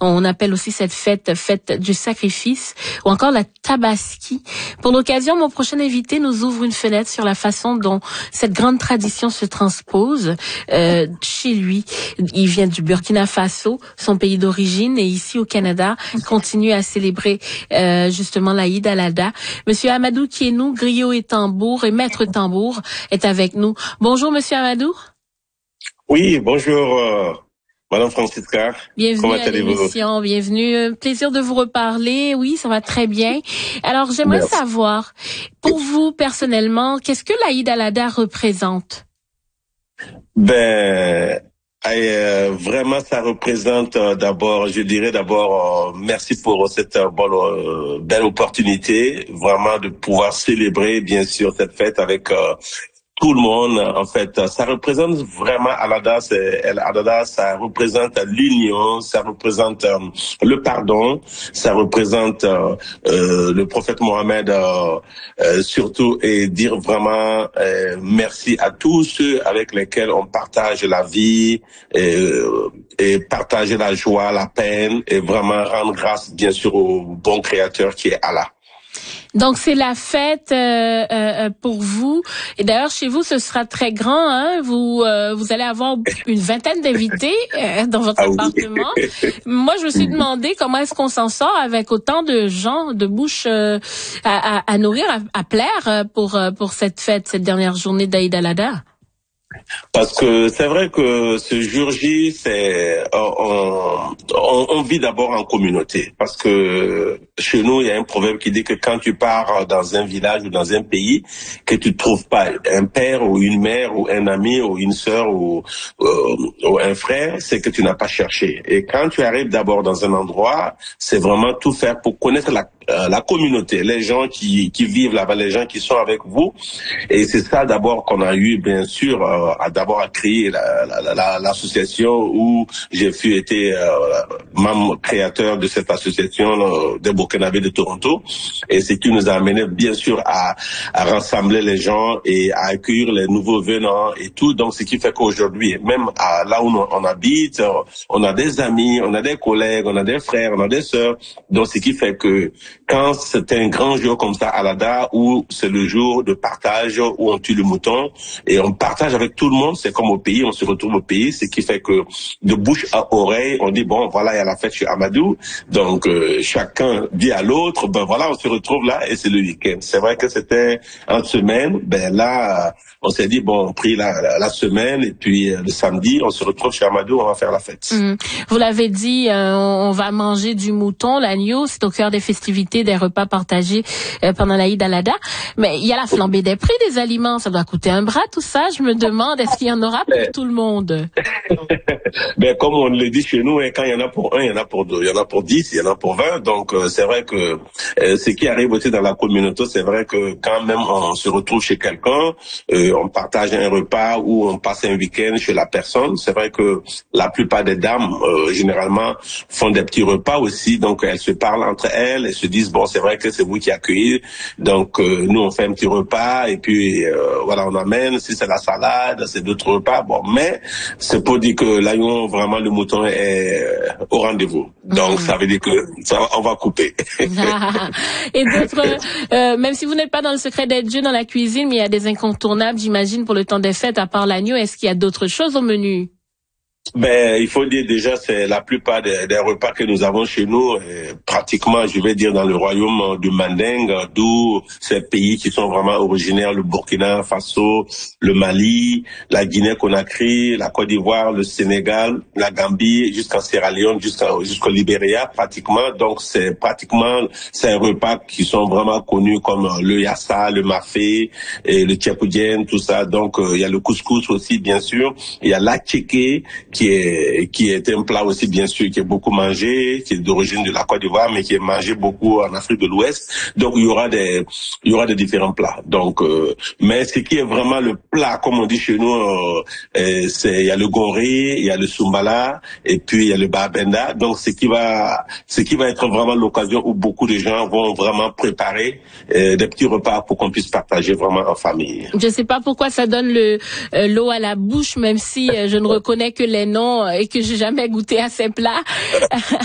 On appelle aussi cette fête du sacrifice, ou encore la Tabaski. Pour l'occasion, mon prochain invité nous ouvre une fenêtre sur la façon dont cette grande tradition se transpose chez lui. Il vient du Burkina Faso, son pays d'origine, et ici au Canada, continue à célébrer justement l'Aïd al-Adha. Monsieur Amadou Kienou, griot et tambour, et maître tambour, est avec nous. Bonjour, Monsieur Amadou. Oui, bonjour, Madame Francisca. Bienvenue à l'émission, bienvenue. Plaisir de vous reparler. Oui, ça va très bien. Alors, j'aimerais savoir, pour vous personnellement, qu'est-ce que l'Aïd al-Adha représente? Vraiment, ça représente d'abord, je dirais d'abord, merci pour cette belle opportunité, vraiment de pouvoir célébrer, bien sûr, cette fête avec tout le monde. En fait, ça représente vraiment al-Adha, ça représente l'union, ça représente le pardon, ça représente le prophète Mohammed surtout, et dire vraiment merci à tous ceux avec lesquels on partage la vie et partager la joie, la peine, et vraiment rendre grâce bien sûr au bon créateur qui est Allah. Donc c'est la fête pour vous, et d'ailleurs chez vous ce sera très grand, hein? Vous allez avoir une vingtaine d'invités dans votre appartement. Moi je me suis demandé comment est-ce qu'on s'en sort avec autant de gens, de bouches à nourrir, à plaire pour cette fête, cette dernière journée d'Aïd al-Adha. Parce que c'est vrai que ce jour J, on vit d'abord en communauté. Parce que chez nous, il y a un proverbe qui dit que quand tu pars dans un village ou dans un pays, que tu trouves pas un père ou une mère ou un ami ou une sœur ou un frère, c'est que tu n'as pas cherché. Et quand tu arrives d'abord dans un endroit, c'est vraiment tout faire pour connaître la communauté, les gens qui vivent là-bas, les gens qui sont avec vous. Et c'est ça d'abord qu'on a eu, bien sûr, d'abord à créer l'association où j'ai été membre créateur de cette association des Burkinabés de Toronto. Et c'est qui nous a amené, bien sûr, à rassembler les gens et à accueillir les nouveaux venants et tout. Donc, ce qui fait qu'aujourd'hui, même là où on habite, on a des amis, on a des collègues, on a des frères, on a des sœurs. Donc, ce qui fait que quand c'est un grand jour comme ça, al-Adha, où c'est le jour de partage, où on tue le mouton et on partage avec tout le monde, c'est comme au pays, on se retrouve au pays, ce qui fait que de bouche à oreille, on dit bon, voilà, il y a la fête chez Amadou, donc chacun dit à l'autre, ben voilà, on se retrouve là et c'est le week-end. C'est vrai que c'était en semaine, ben là, on s'est dit bon, on prie la semaine et puis le samedi, on se retrouve chez Amadou, on va faire la fête. Vous l'avez dit, on va manger du mouton, l'agneau, c'est au cœur des festivités, des repas partagés pendant l'Aïd al-Adha. Mais il y a la flambée des prix des aliments, ça doit coûter un bras tout ça. Je me demande, est-ce qu'il y en aura pour tout le monde? Mais comme on le dit chez nous, quand il y en a pour un, il y en a pour deux, il y en a pour 10, il y en a pour 20. Donc c'est vrai que ce qui arrive aussi dans la communauté, c'est vrai que quand même on se retrouve chez quelqu'un, on partage un repas ou on passe un week-end chez la personne. C'est vrai que la plupart des dames, généralement, font des petits repas aussi. Donc elles se parlent entre elles et se disent bon, c'est vrai que c'est vous qui accueillez. Donc nous on fait un petit repas et puis voilà, on amène. Si c'est la salade, c'est d'autres repas. Bon, mais c'est pour dire que l'agneau, vraiment le mouton est au rendez-vous. Donc ça veut dire que on va couper. Et d'autres, même si vous n'êtes pas dans le secret d'être Dieu dans la cuisine, mais il y a des incontournables, j'imagine, pour le temps des fêtes, à part l'agneau. Est-ce qu'il y a d'autres choses au menu? Ben, il faut dire déjà, c'est la plupart des repas que nous avons chez nous, pratiquement, je vais dire, dans le royaume du Manding, d'où ces pays qui sont vraiment originaires, le Burkina Faso, le Mali, la Guinée-Conakry, la Côte d'Ivoire, le Sénégal, la Gambie, jusqu'en Sierra Leone, jusqu'au Libéria, pratiquement. Donc, c'est un repas qui sont vraiment connus comme le yassa, le mafé, et le tchèpoudien, tout ça. Donc, il y a le couscous aussi, bien sûr. Il y a l'attiqué, qui est un plat aussi, bien sûr, qui est beaucoup mangé, qui est d'origine de la Côte d'Ivoire, mais qui est mangé beaucoup en Afrique de l'Ouest. Donc, il y aura des différents plats. Donc, mais ce qui est vraiment le plat, comme on dit chez nous, il y a le goré, il y a le soumbala, et puis il y a le babenda. Donc, ce qui va être vraiment l'occasion où beaucoup de gens vont vraiment préparer des petits repas pour qu'on puisse partager vraiment en famille. Je sais pas pourquoi ça donne l'eau à la bouche, même si je ne reconnais que les noms et que j'ai jamais goûté à ces plats.